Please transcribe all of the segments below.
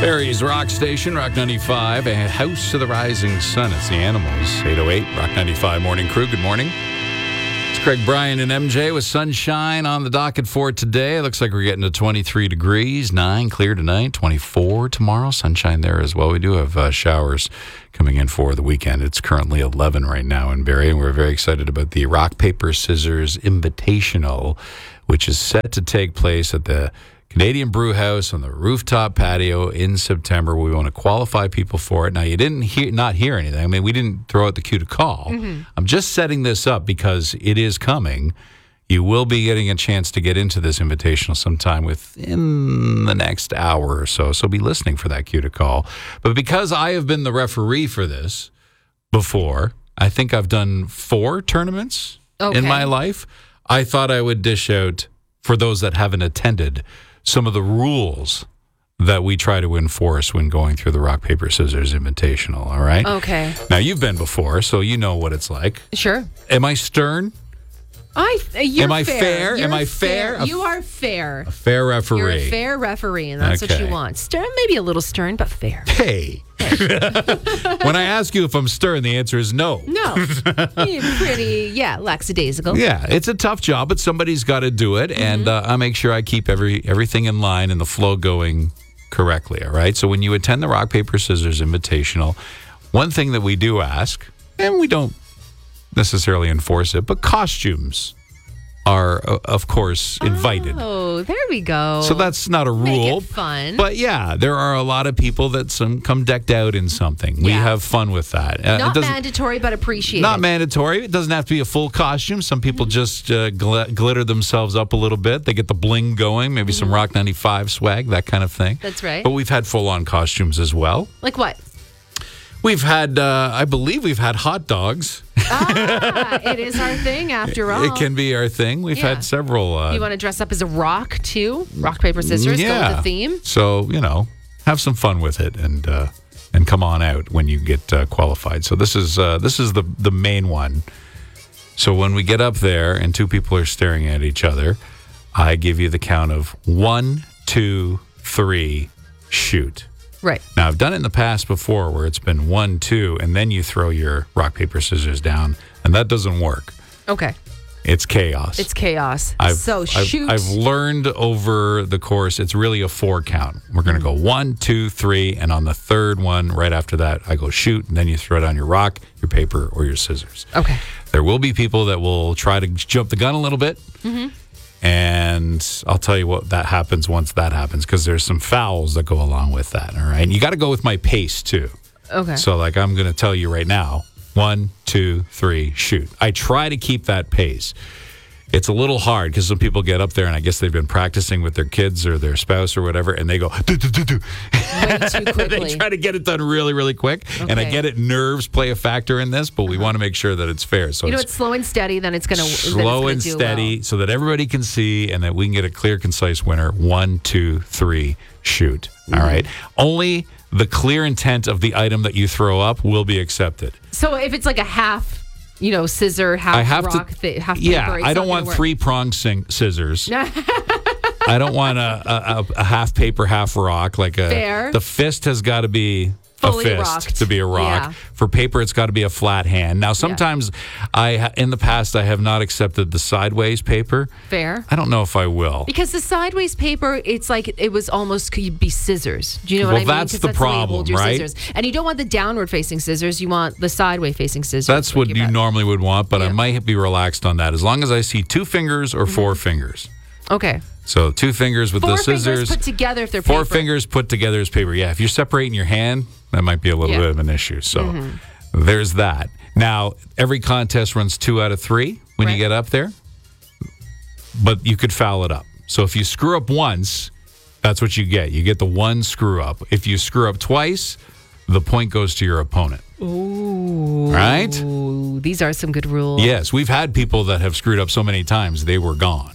Barry's Rock Station, Rock 95, a House of the Rising Sun. It's the Animals, 808, Rock 95 Morning Crew. Good morning. It's Craig, Brian, and MJ with sunshine on the docket for today. It looks like we're getting to 23 degrees, 9 clear tonight, 24 tomorrow. Sunshine there as well. We do have showers coming in for the weekend. It's currently 11 right now in Barrie, and we're very excited about the Rock, Paper, Scissors Invitational, which is set to take place at the Canadian Brew House on the rooftop patio in September. We want to qualify people for it. Now, you didn't not hear anything. I mean, we didn't throw out the cue to call. Mm-hmm. I'm just setting this up because it is coming. You will be getting a chance to get into this invitational sometime within the next hour or so. So be listening for that cue to call. But because I have been the referee for this before, I think I've done 4 tournaments in my life. I thought I would dish out, for those that haven't attended, some of the rules that we try to enforce when going through the Rock, Paper, Scissors Invitational, all right? Okay. Now, you've been before, so you know what it's like. Sure. Am I stern? Am I fair? You're Am I fair? You are fair. A fair referee. You're a fair referee, and that's what you want. Stern, maybe a little stern, but fair. Hey. When I ask you if I'm stern, the answer is no. No. You're pretty, lackadaisical. Yeah, it's a tough job, but somebody's got to do it, and I make sure I keep everything in line and the flow going correctly, all right? So when you attend the Rock, Paper, Scissors Invitational, one thing that we do ask, and we don't necessarily enforce it, but costumes are, of course, invited. Oh, there we go. So that's not a rule. Make it fun. But yeah, there are a lot of people that come decked out in something. We have fun with that. Not mandatory, but appreciated. Not mandatory. It doesn't have to be a full costume. Some people just glitter themselves up a little bit. They get the bling going, maybe some Rock 95 swag, that kind of thing. That's right. But we've had full-on costumes as well. Like what? We've had, I believe we've had hot dogs. It is our thing after all. It can be our thing. We've had several. You want to dress up as a rock too? Rock, paper, scissors, go with the theme. So, have some fun with it and come on out when you get qualified. So this is the main one. So when we get up there and 2 people are staring at each other, I give you the count of 1, 2, 3, shoot. Right. Now, I've done it in the past before where it's been 1, 2, and then you throw your rock, paper, scissors down, and that doesn't work. Okay. It's chaos. It's chaos. Shoot. I've learned over the course, it's really a 4 count. We're going to go 1, 2, 3, and on the third one, right after that, I go shoot, and then you throw down your rock, your paper, or your scissors. Okay. There will be people that will try to jump the gun a little bit. Mm-hmm. And I'll tell you what that happens once that happens, because there's some fouls that go along with that, all right? And you got to go with my pace, too. Okay. So, I'm going to tell you right now, 1, 2, 3, shoot. I try to keep that pace. It's a little hard because some people get up there and I guess they've been practicing with their kids or their spouse or whatever, and they go, way too quickly. They try to get it done really, really quick. Okay. And I get it, nerves play a factor in this, but we want to make sure that it's fair. So it's slow and steady, then it's going to slow and steady so that everybody can see and that we can get a clear, concise winner. 1, 2, 3, shoot. All right. Only the clear intent of the item that you throw up will be accepted. So if it's like a half, scissor, half rock, half paper. Yeah, I don't want 3-pronged scissors. I don't want a half paper, half rock. Fair. The fist has got to be fully a fist rocked. to be a rock. Yeah. For paper, it's got to be a flat hand. Now, sometimes in the past, I have not accepted the sideways paper. Fair. I don't know if I will. Because the sideways paper, it's like it was almost could be scissors. Do you know what I mean? Well, that's the problem, right? Scissors. And you don't want the downward-facing scissors. You want the sideways-facing scissors. That's what you normally would want, but I might be relaxed on that as long as I see 2 fingers or 4 fingers. Okay. So 2 fingers with the scissors. 4 fingers put together if they're 4 paper. fingers put together as paper. Yeah, if you're separating your hand, that might be a little bit of an issue. So there's that. Now, every contest runs 2 out of 3 when you get up there, but you could foul it up. So if you screw up once, that's what you get. You get the 1 screw up. If you screw up twice, the point goes to your opponent. Ooh. Right? these are some good rules. Yes, we've had people that have screwed up so many times, they were gone.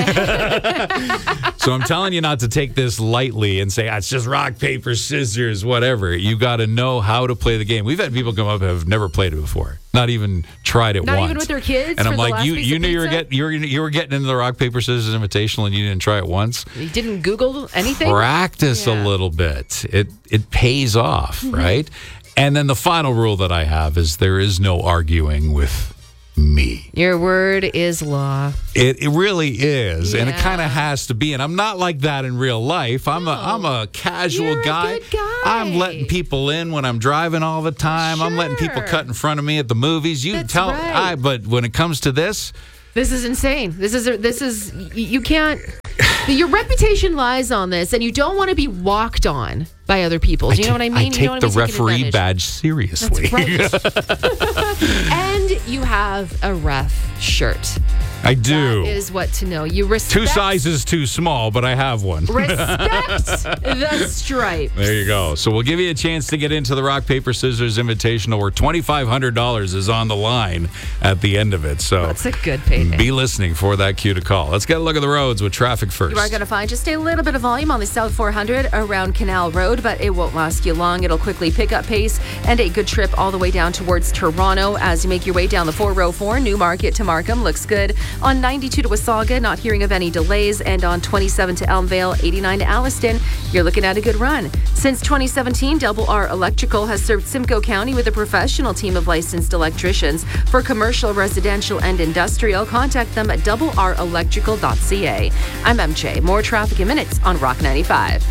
So I'm telling you not to take this lightly and say, it's just rock, paper, scissors, whatever. You got to know how to play the game. We've had people come up who have never played it before, not even tried it once. Not even with their kids. And I'm for the like, last you piece of knew pizza? you were getting into the rock, paper, scissors invitational and you didn't try it once. You didn't Google anything? Practice a little bit. It pays off, right? And then the final rule that I have is there is no arguing with me. Your word is law. It really is, and it Yeah. kind of has to be. And I'm not like that in real life. I'm a casual You're a guy. good guy. I'm letting people in when I'm driving all the time. I'm letting people Sure. cut in front of me at the movies. You That's tell right. but when it comes to this, This is insane. This is you can't. Your reputation lies on this, and you don't want to be walked on by other people. Do you know what I mean? I You take don't wanna the be taken referee advantage. badge seriously. That's right. And you have a ref shirt. I do. That is what to know. You respect. 2 sizes too small, but I have one. Respect the stripes. There you go. So we'll give you a chance to get into the Rock, Paper, Scissors Invitational where $2,500 is on the line at the end of it. So That's a good payday. be listening for that cue to call. Let's get a look at the roads with traffic first. You are going to find just a little bit of volume on the South 400 around Canal Road, but it won't last you long. It'll quickly pick up pace and a good trip all the way down towards Toronto as you make your way down the 404 Newmarket to Markham. Looks good. On 92 to Wasaga, not hearing of any delays. And on 27 to Elmvale, 89 to Alliston, you're looking at a good run. Since 2017, Double R Electrical has served Simcoe County with a professional team of licensed electricians. For commercial, residential, and industrial, contact them at doublerelectrical.ca. I'm MJ. More traffic in minutes on Rock 95.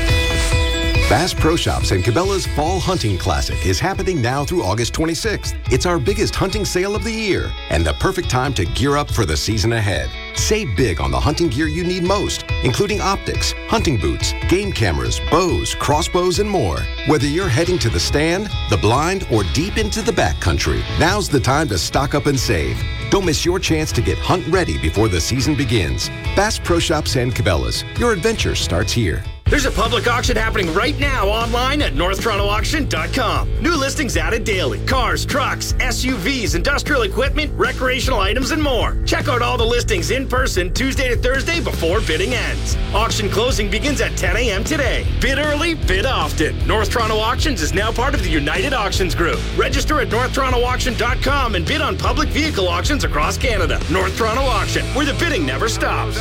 Bass Pro Shops and Cabela's Fall Hunting Classic is happening now through August 26th. It's our biggest hunting sale of the year and the perfect time to gear up for the season ahead. Save big on the hunting gear you need most, including optics, hunting boots, game cameras, bows, crossbows, and more. Whether you're heading to the stand, the blind, or deep into the backcountry, now's the time to stock up and save. Don't miss your chance to get hunt ready before the season begins. Bass Pro Shops and Cabela's. Your adventure starts here. There's a public auction happening right now online at NorthTorontoAuction.com. New listings added daily. Cars, trucks, SUVs, industrial equipment, recreational items, and more. Check out all the listings in person Tuesday to Thursday before bidding ends. Auction closing begins at 10 a.m. today. Bid early, bid often. North Toronto Auctions is now part of the United Auctions Group. Register at NorthTorontoAuction.com and bid on public vehicle auctions across Canada. North Toronto Auction, where the bidding never stops.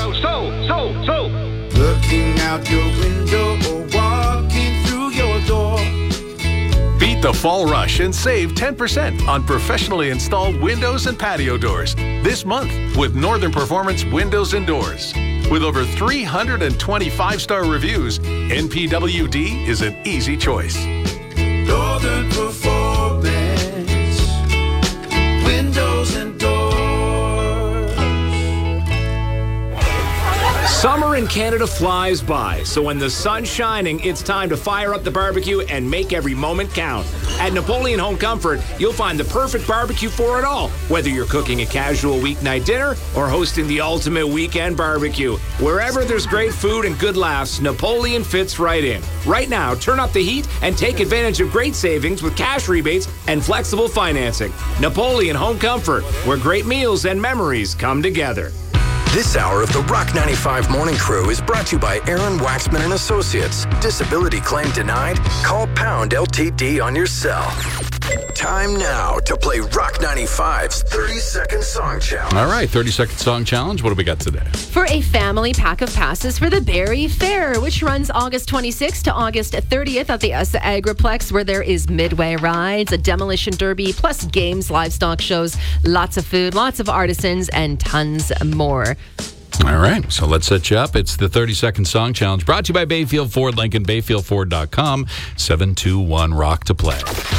Looking out your window or walking through your door. Beat the fall rush and save 10% on professionally installed windows and patio doors this month with Northern Performance Windows and Doors. With over 325-star reviews, NPWD is an easy choice. Northern Performance Windows and Doors. Summer in Canada flies by, so when the sun's shining, it's time to fire up the barbecue and make every moment count. At Napoleon Home Comfort, you'll find the perfect barbecue for it all, whether you're cooking a casual weeknight dinner or hosting the ultimate weekend barbecue. Wherever there's great food and good laughs, Napoleon fits right in. Right now, turn up the heat and take advantage of great savings with cash rebates and flexible financing. Napoleon Home Comfort, where great meals and memories come together. This hour of the Rock 95 Morning Crew is brought to you by Aaron Waxman and Associates. Disability claim denied? Call Pound LTD on your cell. Time now to play Rock 95's 30-second song challenge. All right, 30-second song challenge. What do we got today? For a family pack of passes for the Barrie Fair, which runs August 26th to August 30th at the Agriplex, where there is midway rides, a demolition derby, plus games, livestock shows, lots of food, lots of artisans, and tons more. All right, so let's set you up. It's the 30-second song challenge brought to you by Bayfield Ford, Lincoln, BayfieldFord.com, 721 Rock to play.